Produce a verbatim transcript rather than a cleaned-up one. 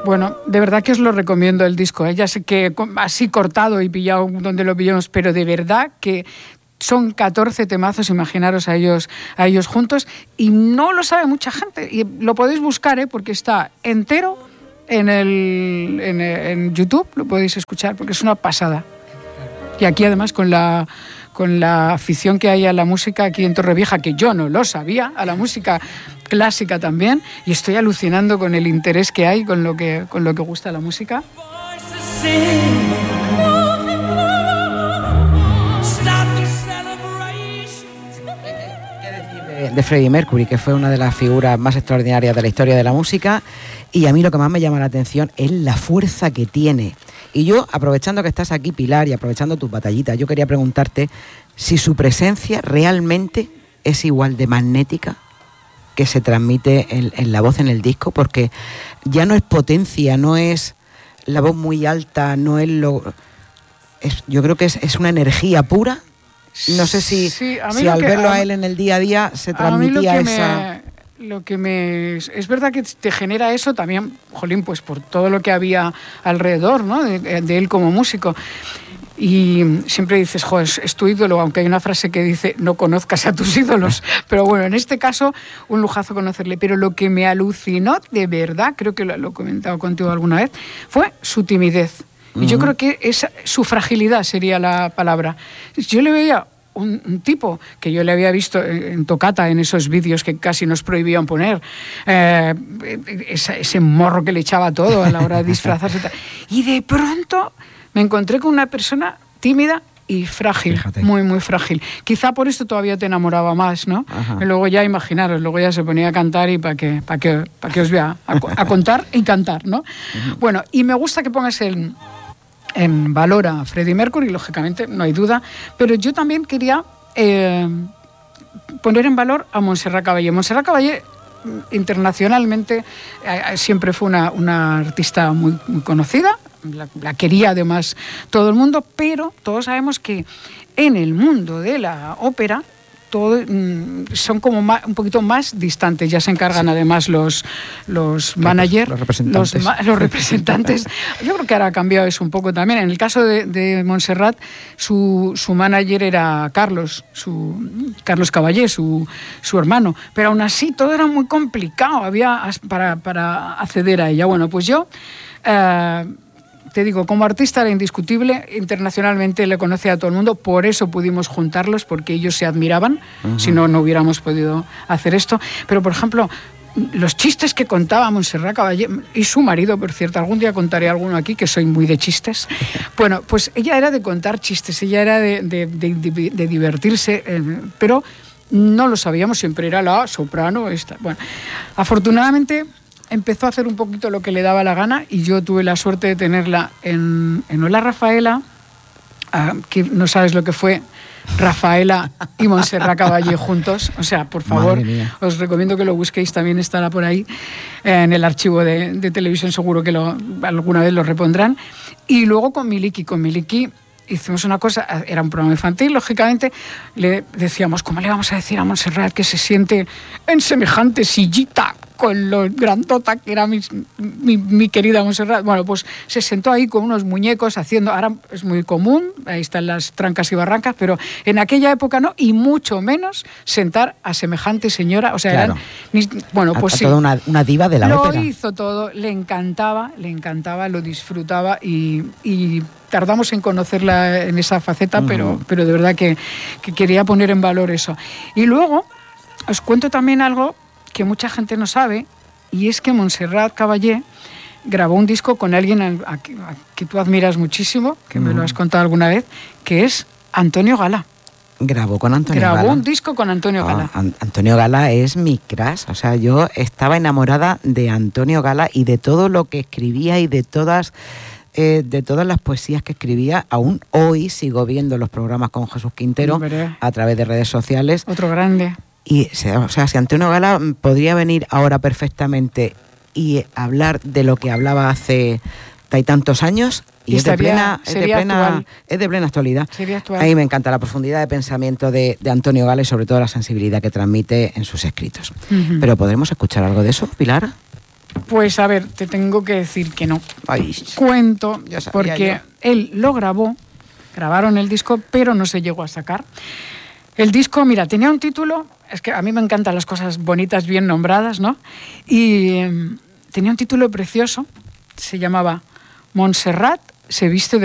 Bueno, de verdad que os lo recomiendo el disco, ¿eh? Ya sé que así cortado y pillado donde lo pillamos, pero de verdad que son catorce temazos, imaginaros a ellos, a ellos juntos, y no lo sabe mucha gente, y lo podéis buscar, ¿eh? Porque está entero en, el, en, en YouTube, lo podéis escuchar, porque es una pasada. Y aquí además con la, con la afición que hay a la música aquí en Torrevieja, que yo no lo sabía, a la música clásica también, y estoy alucinando con el interés que hay con lo que, con lo que gusta la música. De Freddie Mercury, que fue una de las figuras más extraordinarias de la historia de la música, y a mí lo que más me llama la atención es la fuerza que tiene. Y yo, aprovechando que estás aquí, Pilar, y aprovechando tus batallitas, yo quería preguntarte si su presencia realmente es igual de magnética que se transmite en, en la voz en el disco, porque ya no es potencia, no es la voz muy alta, no es lo... Es, yo creo que es, es una energía pura. No sé si, sí, si al que, verlo a, a él en el día a día se transmitía a mí lo que esa... Me, lo que me... Es verdad que te genera eso también, jolín, pues por todo lo que había alrededor, ¿no? de, de él como músico. Y siempre dices, joder, es tu ídolo, aunque hay una frase que dice, no conozcas a tus ídolos. Pero bueno, en este caso, un lujazo conocerle. Pero lo que me alucinó, de verdad, creo que lo, lo he comentado contigo alguna vez, fue su timidez. Y yo creo que esa, su fragilidad sería la palabra. Yo le veía un, un tipo que yo le había visto en, en Toccata, en esos vídeos que casi nos prohibían poner, eh, esa, ese morro que le echaba todo a la hora de disfrazarse. Y de pronto me encontré con una persona tímida y frágil, Fíjate. muy, muy frágil. Quizá por esto todavía te enamoraba más, ¿no? Y luego ya, imaginaros, luego ya se ponía a cantar y para que, para que, para que os vea, a, a contar y cantar, ¿no? Uh-huh. Bueno, y me gusta que pongas el... en valor a Freddie Mercury, lógicamente, no hay duda, pero yo también quería eh, poner en valor a Montserrat Caballé. Montserrat Caballé, internacionalmente, eh, siempre fue una, una artista muy, muy conocida, la, la quería además todo el mundo, pero todos sabemos que en el mundo de la ópera todo, mm, son como más, un poquito más distantes. Ya se encargan sí. además los, los managers, los representantes. Los, los representantes. Yo creo que ahora ha cambiado eso un poco también. En el caso de, de Montserrat, su, su manager era Carlos, su, Carlos Caballé, su, su hermano. Pero aún así todo era muy complicado había para, para acceder a ella. Bueno, pues yo... Eh, te digo, como artista era indiscutible, internacionalmente le conocía a todo el mundo, por eso pudimos juntarlos, porque ellos se admiraban, uh-huh. si no, no hubiéramos podido hacer esto. Pero, por ejemplo, los chistes que contaba Montserrat Caballé, y su marido, por cierto, algún día contaré alguno aquí, que soy muy de chistes. Bueno, pues ella era de contar chistes, ella era de, de, de, de, de divertirse, eh, pero no lo sabíamos, siempre era la soprano. Esta. Bueno, afortunadamente... empezó a hacer un poquito lo que le daba la gana y yo tuve la suerte de tenerla en, en Hola Rafaela, uh, que no sabes lo que fue Rafaela y Montserrat Caballé juntos. O sea, por favor, os recomiendo que lo busquéis, también estará por ahí eh, en el archivo de, de televisión, seguro que lo, alguna vez lo repondrán. Y luego con Miliki, con Miliki hicimos una cosa, era un programa infantil, lógicamente, le decíamos, ¿cómo le vamos a decir a Montserrat que se siente en semejante sillita con lo grandota que era mi, mi, mi querida Montserrat? Bueno, pues se sentó ahí con unos muñecos haciendo, ahora es muy común, ahí están las trancas y barrancas, pero en aquella época no, y mucho menos sentar a semejante señora, o sea, claro. eran, bueno, pues a, a sí. Toda una, una diva de la lo ópera. Lo hizo todo, le encantaba, le encantaba, lo disfrutaba y... y tardamos en conocerla en esa faceta, uh-huh. pero, pero de verdad que, que quería poner en valor eso. Y luego os cuento también algo que mucha gente no sabe, y es que Montserrat Caballé grabó un disco con alguien a, a, que, a que tú admiras muchísimo, que uh-huh. me lo has contado alguna vez, que es Antonio Gala. Grabó con Antonio Grabó Gala. Grabó un disco con Antonio oh, Gala. An- Antonio Gala es mi crush. O sea, yo estaba enamorada de Antonio Gala y de todo lo que escribía y de todas... Eh, de todas las poesías que escribía. Aún hoy sigo viendo los programas con Jesús Quintero Hombre. a través de redes sociales. Otro grande. Y, o sea, si Antonio Gala podría venir ahora perfectamente y hablar de lo que hablaba hace tantos años, y, y es, estaría, de plena, es, de plena, es de plena actualidad. A mí me encanta la profundidad de pensamiento de, de Antonio Gala y sobre todo la sensibilidad que transmite en sus escritos. Uh-huh. Pero ¿podremos escuchar algo de eso, Pilar? Pues a ver, te tengo que decir que no. Ay, Cuento, ya sabía porque yo. él lo grabó, grabaron el disco, pero no se llegó a sacar. El disco, mira, tenía un título, es que a mí me encantan las cosas bonitas, bien nombradas, ¿no? Y eh, tenía un título precioso, se llamaba Montserrat se viste de